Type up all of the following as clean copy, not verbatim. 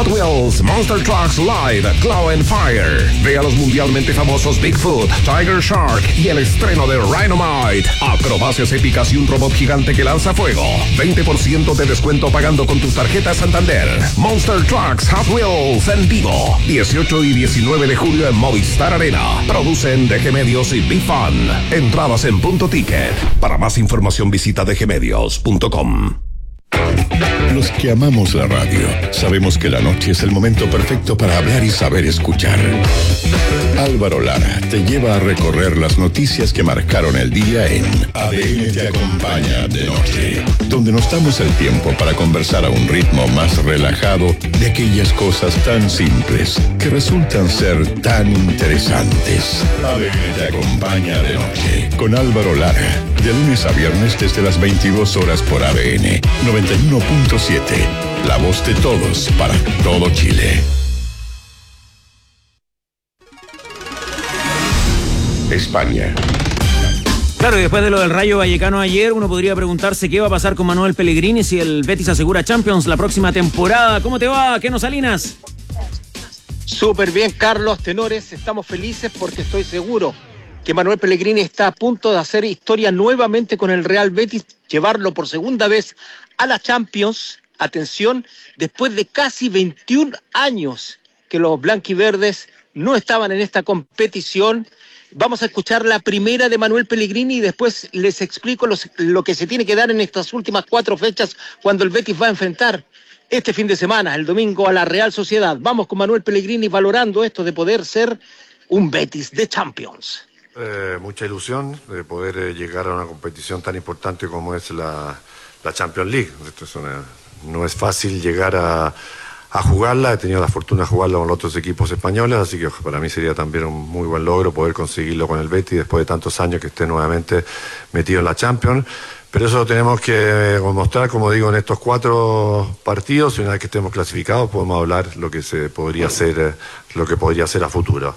Hot Wheels Monster Trucks Live Claw and Fire. Ve a los mundialmente famosos Bigfoot, Tiger Shark y el estreno de Rhinomite. Acrobacias épicas y un robot gigante que lanza fuego. 20% de descuento pagando con tus tarjetas Santander. Monster Trucks Hot Wheels en vivo. 18 y 19 de julio en Movistar Arena. Producen DG Medios y BeFun. Entradas en Punto Ticket. Para más información visita dgmedios.com. Los que amamos la radio sabemos que la noche es el momento perfecto para hablar y saber escuchar. Álvaro Lara te lleva a recorrer las noticias que marcaron el día en ADN te acompaña de noche, donde nos damos el tiempo para conversar a un ritmo más relajado de aquellas cosas tan simples que resultan ser tan interesantes. ADN te acompaña de noche con Álvaro Lara, de lunes a viernes desde las 22 horas por ADN 91.7, la voz de todos para todo Chile. España. Claro, y después de lo del Rayo Vallecano ayer, uno podría preguntarse qué va a pasar con Manuel Pellegrini si el Betis asegura Champions la próxima temporada. ¿Cómo te va? ¿Qué nos Salinas? Súper bien, Carlos, tenores, estamos felices porque estoy seguro que Manuel Pellegrini está a punto de hacer historia nuevamente con el Real Betis, llevarlo por segunda vez a la Champions, atención, después de casi 21 años que los blanquiverdes no estaban en esta competición. Vamos a escuchar la primera de Manuel Pellegrini y después les explico lo que se tiene que dar en estas últimas 4 fechas cuando el Betis va a enfrentar este fin de semana, el domingo, a la Real Sociedad. Vamos con Manuel Pellegrini valorando esto de poder ser un Betis de Champions. Mucha ilusión de poder llegar a una competición tan importante como es la Champions League. No es fácil llegar a jugarla, he tenido la fortuna de jugarla con los otros equipos españoles, así que para mí sería también un muy buen logro poder conseguirlo con el Betis después de tantos años que esté nuevamente metido en la Champions. Pero eso lo tenemos que demostrar, como digo, en estos 4 partidos, y una vez que estemos clasificados podemos hablar lo que se podría hacer, lo que podría ser a futuro.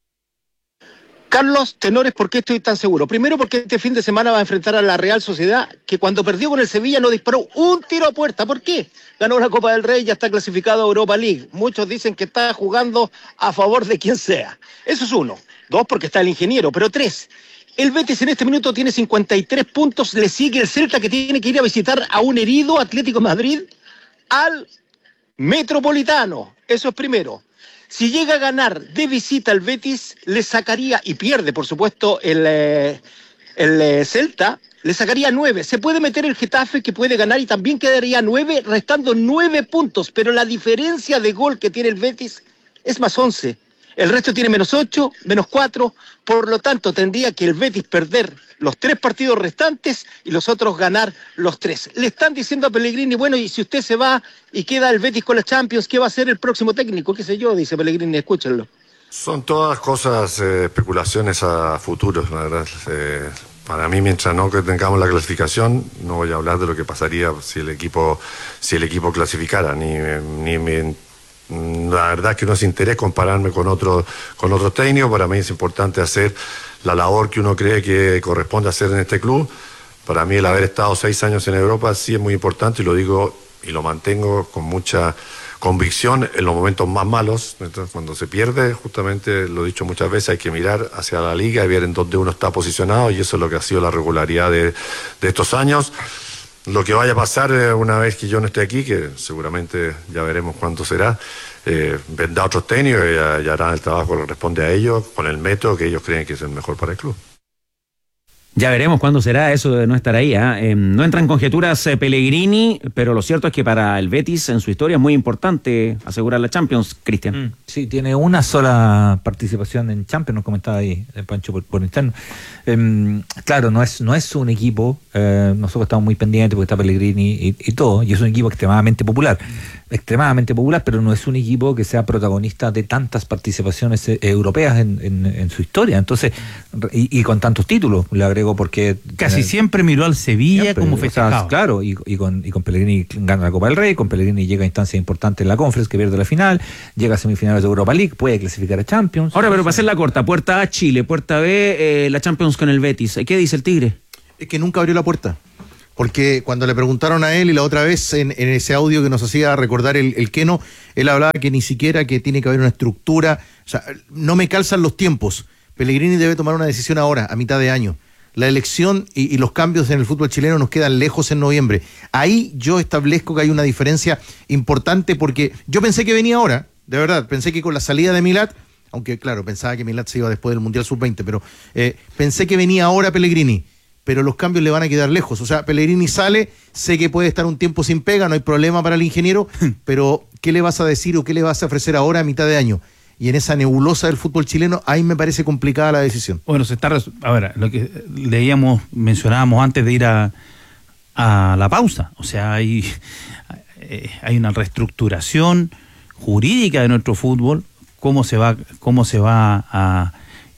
Carlos, tenores, ¿por qué estoy tan seguro? Primero, porque este fin de semana va a enfrentar a la Real Sociedad, que cuando perdió con el Sevilla no disparó un tiro a puerta. ¿Por qué? Ganó la Copa del Rey y ya está clasificado a Europa League. Muchos dicen que está jugando a favor de quien sea. Eso es 1. 2, porque está el ingeniero. Pero 3, el Betis en este minuto tiene 53 puntos. Le sigue el Celta, que tiene que ir a visitar a un herido Atlético de Madrid al Metropolitano. Eso es primero. Si llega a ganar de visita al Betis, le sacaría, y pierde por supuesto el Celta, le sacaría 9. Se puede meter el Getafe, que puede ganar, y también quedaría 9, restando 9 puntos. Pero la diferencia de gol que tiene el Betis es más 11. El resto tiene menos 8, menos 4. Por lo tanto, tendría que el Betis perder los 3 partidos restantes y los otros ganar los 3. Le están diciendo a Pellegrini, bueno, y si usted se va y queda el Betis con la Champions, ¿qué va a ser el próximo técnico? ¿Qué sé yo? Dice Pellegrini, escúchenlo. Son todas cosas, especulaciones a futuro, la verdad. Para mí, mientras no que tengamos la clasificación, no voy a hablar de lo que pasaría si el equipo clasificara, la verdad es que no es interés compararme con otro técnico. Para mí es importante hacer la labor que uno cree que corresponde hacer en este club. Para mí el haber estado 6 años en Europa sí es muy importante, y lo digo y lo mantengo con mucha convicción en los momentos más malos. Entonces, cuando se pierde, justamente lo he dicho muchas veces, hay que mirar hacia la liga y ver en dónde uno está posicionado, y eso es lo que ha sido la regularidad de estos años. Lo que vaya a pasar una vez que yo no esté aquí, que seguramente ya veremos cuándo será, vendrá otros técnicos y ya harán el trabajo que corresponde a ellos, con el método que ellos creen que es el mejor para el club. Ya veremos cuándo será eso de no estar ahí. No entran conjeturas Pellegrini, pero lo cierto es que para el Betis en su historia es muy importante asegurar la Champions, Cristian. Sí, tiene una sola participación en Champions, nos comentaba ahí Pancho por interno. Claro, no es un equipo, nosotros estamos muy pendientes porque está Pellegrini y todo, y es un equipo extremadamente popular, pero no es un equipo que sea protagonista de tantas participaciones europeas en su historia, entonces, y con tantos títulos, le agrego, porque casi siempre miró al Sevilla siempre, como festejado. O sea, claro, y con Pellegrini gana la Copa del Rey, con Pellegrini llega a instancias importantes en la Conference, que pierde la final, llega a semifinales de Europa League, puede clasificar a Champions. Ahora, pero para hacer la corta, puerta A Chile, puerta B la Champions con el Betis. ¿Qué dice el Tigre? Es que nunca abrió la puerta. Porque cuando le preguntaron a él y la otra vez en ese audio que nos hacía recordar el Keno, él hablaba que ni siquiera que tiene que haber una estructura, o sea, no me calzan los tiempos. Pellegrini debe tomar una decisión ahora, a mitad de año. La elección y los cambios en el fútbol chileno nos quedan lejos en noviembre. Ahí yo establezco que hay una diferencia importante porque yo pensé que venía ahora, de verdad, pensé que con la salida de Milat, aunque claro, pensaba que Milat se iba después del Mundial Sub-20, pero pensé que venía ahora Pellegrini, pero los cambios le van a quedar lejos. O sea, Pellegrini sale, sé que puede estar un tiempo sin pega, no hay problema para el ingeniero, pero ¿qué le vas a decir o qué le vas a ofrecer ahora a mitad de año? Y en esa nebulosa del fútbol chileno, ahí me parece complicada la decisión. Bueno, a ver, lo que mencionábamos antes de ir a la pausa. O sea, hay una reestructuración jurídica de nuestro fútbol, cómo se va a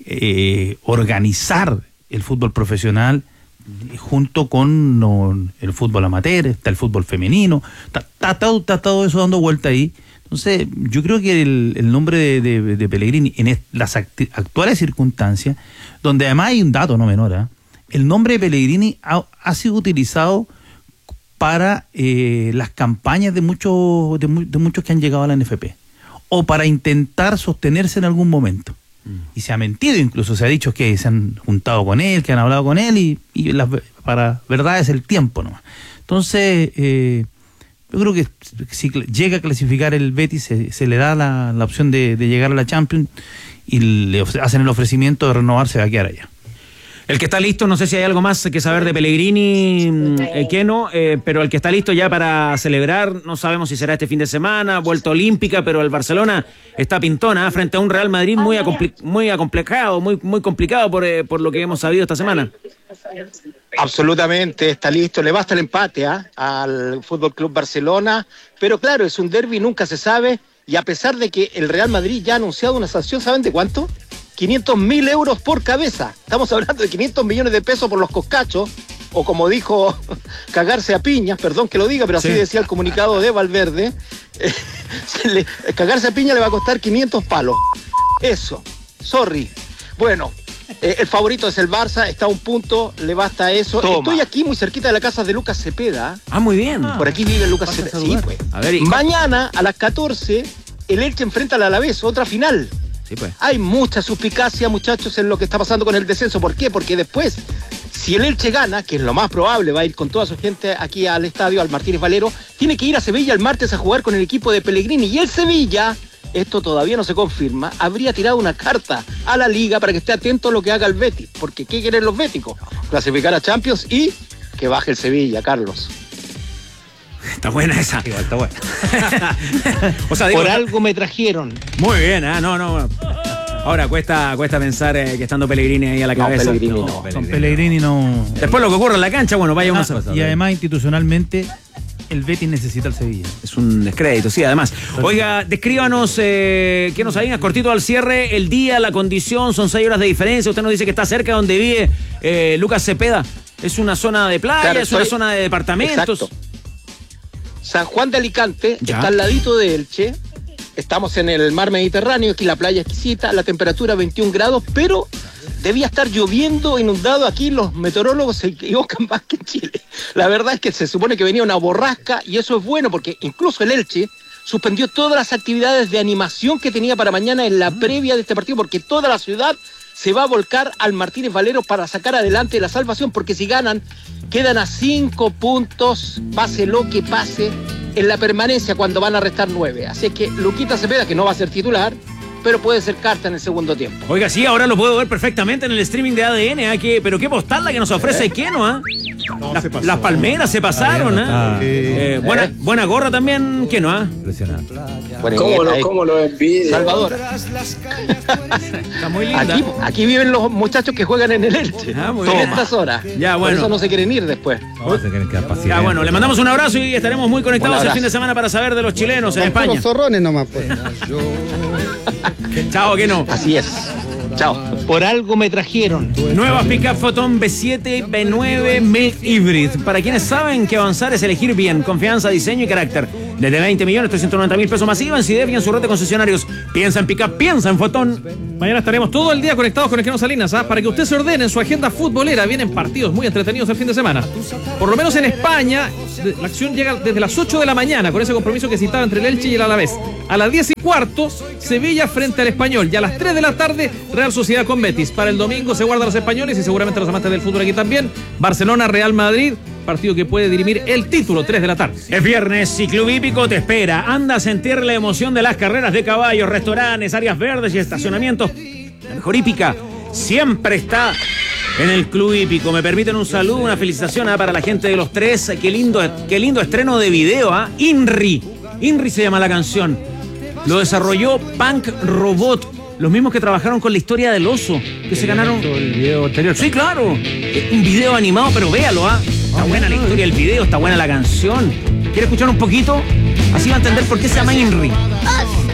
organizar el fútbol profesional junto con el fútbol amateur, está el fútbol femenino, está todo eso dando vuelta ahí. Entonces, yo creo que el nombre de Pellegrini en las actuales circunstancias, donde además hay un dato no menor, el nombre de Pellegrini ha sido utilizado para las campañas de muchos que han llegado a la NFP, o para intentar sostenerse en algún momento. Y se ha mentido, incluso se ha dicho que se han juntado con él, que han hablado con él, y para verdad es el tiempo nomás. Entonces, yo creo que si llega a clasificar el Betis, se le da la opción de llegar a la Champions y le hacen el ofrecimiento de renovar, se va a quedar allá. El que está listo, no sé si hay algo más que saber de Pellegrini, Keno, pero el que está listo ya para celebrar, no sabemos si será este fin de semana, vuelta olímpica, pero el Barcelona está pintona frente a un Real Madrid muy acomplejado, muy complicado por lo que hemos sabido esta semana. Absolutamente, está listo, le basta el empate al Fútbol Club Barcelona, pero claro, es un derbi, nunca se sabe, y a pesar de que el Real Madrid ya ha anunciado una sanción, ¿saben de cuánto? 500.000 euros por cabeza. Estamos hablando de 500 millones de pesos por los coscachos, o como dijo, cagarse a piñas, perdón que lo diga, pero así decía el comunicado de Valverde. Cagarse a piña le va a costar 500 palos. Eso, sorry. Bueno, el favorito es el Barça, está a un punto, le basta eso. Toma. Estoy aquí muy cerquita de la casa de Lucas Cepeda. Muy bien. Por aquí vive Lucas Cepeda. Sí, pues. A ver, mañana a las 14, el Elche enfrenta al Alavés, otra final. Sí, pues. Hay mucha suspicacia, muchachos, en lo que está pasando con el descenso. ¿Por qué? Porque después, si el Elche gana, que es lo más probable, va a ir con toda su gente aquí al estadio, al Martínez Valero, tiene que ir a Sevilla el martes a jugar con el equipo de Pellegrini. Y el Sevilla, esto todavía no se confirma, habría tirado una carta a la liga para que esté atento a lo que haga el Betis. Porque ¿qué quieren los béticos? Clasificar a Champions y que baje el Sevilla, Carlos. Está buena esa. Igual está buena. O sea, digo, por algo me trajeron. Muy bien, no. Ahora cuesta pensar que estando Pellegrini ahí a la cabeza. Pellegrini no. Después lo que ocurre en la cancha, bueno, vaya uno. Y además institucionalmente el Betis necesita el Sevilla. Es un descrédito, sí, además. Oiga, descríbanos, que nos alineas cortito al cierre, el día, la condición, son 6 horas de diferencia. Usted nos dice que está cerca de donde vive Lucas Cepeda. ¿Es una zona de playa? Claro, ¿es una zona de departamentos? Exacto. San Juan de Alicante, está al ladito de Elche, estamos en el mar Mediterráneo, aquí la playa exquisita, la temperatura 21 grados, pero debía estar lloviendo, inundado, aquí los meteorólogos se equivocan más que en Chile. La verdad es que se supone que venía una borrasca y eso es bueno porque incluso el Elche suspendió todas las actividades de animación que tenía para mañana en la previa de este partido porque toda la ciudad se va a volcar al Martínez Valero para sacar adelante la salvación, porque si ganan, quedan a 5 puntos, pase lo que pase, en la permanencia cuando van a restar 9. Así que Luquita Cepeda, que no va a ser titular, pero puede ser carta en el segundo tiempo. Oiga, sí, ahora lo puedo ver perfectamente en el streaming de ADN, pero qué postal la que nos ofrece Keno, las palmeras se pasaron, buena gorra también, Keno, Impresionante. ¿Cómo lo envidia? Salvador. Está muy linda. Aquí viven los muchachos que juegan en el Elche. Todas estas horas. Ya, bueno. Por eso no se quieren ir después. No, se quieren quedar pacientes. Ya, bueno, le mandamos un abrazo y estaremos muy conectados el fin de semana para saber de los chilenos en España. Los zorrones nomás, pues. Chao, Keno. Así es. Chao. Por algo me trajeron. Nuevas Pickup Photon B7, B9, Mild Hybrid. Para quienes saben que avanzar es elegir bien, confianza, diseño y carácter. desde 20.390.000 pesos más IVA en CIDEF y en su red de concesionarios. Piensa en pick-up, piensa en Fotón. Mañana estaremos todo el día conectados con el Keno Salinas, para que usted se ordene en su agenda futbolera. Vienen partidos muy entretenidos el fin de semana. Por lo menos en España, la acción llega desde las 8 de la mañana, con ese compromiso que citaba entre el Elche y el Alavés. A las 10:15, Sevilla frente al Español. Y a las 3 de la tarde, Real Sociedad con Betis. Para el domingo se guardan los españoles y seguramente los amantes del fútbol aquí también. Barcelona, Real Madrid, partido que puede dirimir el título, 3 de la tarde. Es viernes y Club Hípico te espera. Anda a sentir la emoción de las carreras de caballos, restaurantes, áreas verdes y estacionamientos. La mejor hípica siempre está en el Club Hípico. Me permiten un saludo, una felicitación para la gente de Los Tres. Qué lindo estreno de video. INRI se llama la canción. Lo desarrolló Punk Robot, los mismos que trabajaron con la historia del oso, que se ganaron el video anterior. Sí, claro. Un video animado, pero véalo, Está buena la historia del video, está buena la canción. ¿Quiere escuchar un poquito? Así va a entender por qué se llama INRI.